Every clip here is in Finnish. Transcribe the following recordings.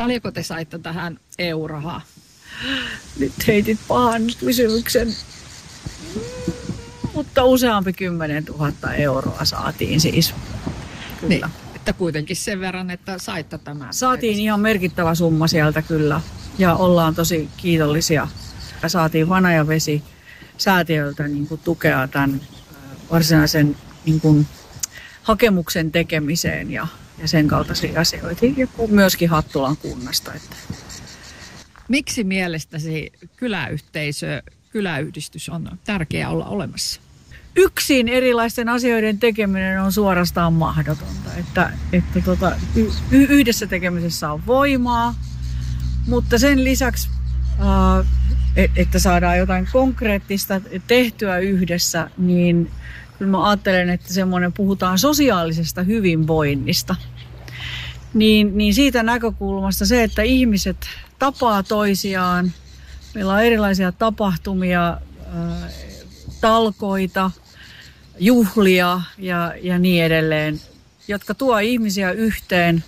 Paljonko te saitte tähän EU-rahaa? Nyt heitit pahan kysymyksen. Mutta useampi 10 000 euroa saatiin siis. Kyllä. Niin, että kuitenkin sen verran, että saitte tämän. Saatiin ihan merkittävä summa sieltä kyllä. Ja ollaan tosi kiitollisia. Saatiin Vana ja Vesi säätiöltä niin kuin tukea tämän varsinaisen niin kuin hakemuksen tekemiseen ja sen kaltaisia asioita. Ja myöskin Hattulan kunnasta. Että. Miksi mielestäsi kyläyhdistys on tärkeää olla olemassa? Yksin erilaisten asioiden tekeminen on suorastaan mahdotonta. Yhdessä tekemisessä on voimaa, mutta sen lisäksi, että saadaan jotain konkreettista tehtyä yhdessä, niin kyllä mä ajattelen, että semmoinen puhutaan sosiaalisesta hyvinvoinnista. Niin siitä näkökulmasta se, että ihmiset tapaa toisiaan, meillä on erilaisia tapahtumia, talkoita, juhlia ja niin edelleen, jotka tuo ihmisiä yhteen.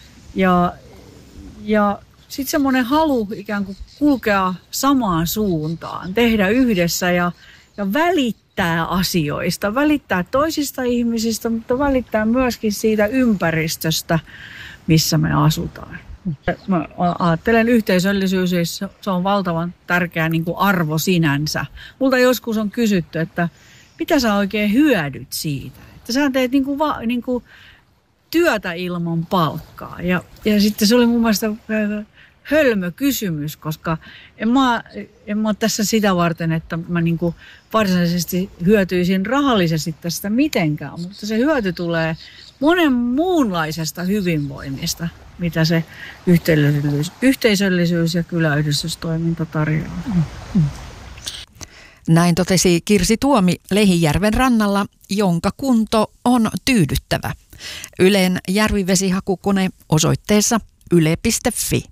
Ja sitten semmoinen halu ikään kuin kulkea samaan suuntaan, tehdä yhdessä ja välittää asioista, välittää toisista ihmisistä, mutta välittää myöskin siitä ympäristöstä, missä me asutaan. Mä ajattelen yhteisöllisyys, se on valtavan tärkeä niin kuin arvo sinänsä. Multa joskus on kysytty, että mitä sä oikein hyödyt siitä? Että sä teet niin kuin työtä ilman palkkaa. Ja sitten se oli mun mielestä hölmö kysymys, koska en mä ole tässä sitä varten, että mä niin kuin varsinaisesti hyötyisin rahallisesti tästä mitenkään. Mutta se hyöty tulee monen muunlaisesta hyvinvoinnista, mitä se yhteisöllisyys ja kyläyhdistystoiminta tarjoaa. Näin totesi Kirsi Tuomi Lehijärven rannalla, jonka kunto on tyydyttävä. Ylen järvivesihakukone osoitteessa yle.fi.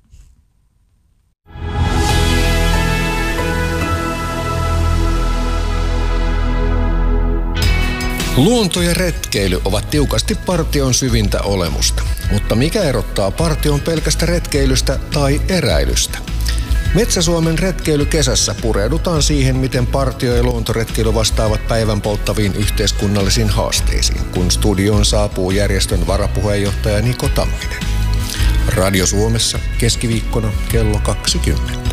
Luonto ja retkeily ovat tiukasti partion syvintä olemusta. Mutta mikä erottaa partion pelkästä retkeilystä tai eräilystä? Metsä-Suomen retkeilykesässä pureudutaan siihen, miten partio- ja luontoretkeily vastaavat päivän polttaviin yhteiskunnallisiin haasteisiin, kun studioon saapuu järjestön varapuheenjohtaja Niko Tamminen. Radio Suomessa keskiviikkona kello 20.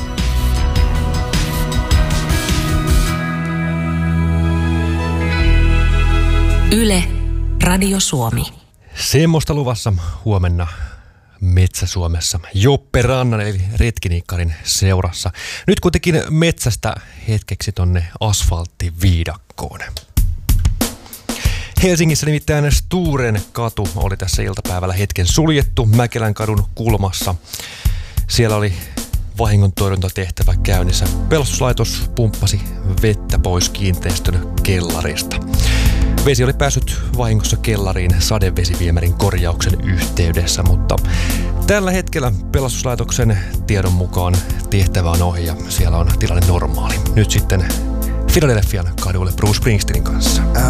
Yle, Radio Suomi. Semmoista luvassa huomenna Metsä-Suomessa Joppe Rannan eli Retkiniikkarin seurassa. Nyt kuitenkin metsästä hetkeksi tonne asfalttiviidakkoon. Helsingissä nimittäin Sturen katu oli tässä iltapäivällä hetken suljettu Mäkelän kadun kulmassa. Siellä oli vahingontorjuntatehtävä käynnissä. Pelastuslaitos pumppasi vettä pois kiinteistön kellarista. Vesi oli päässyt vahingossa kellariin sadevesiviemärin korjauksen yhteydessä, mutta tällä hetkellä pelastuslaitoksen tiedon mukaan tehtävä on ohi ja siellä on tilanne normaali. Nyt sitten Philadelphian kadulle Bruce Springsteenin kanssa.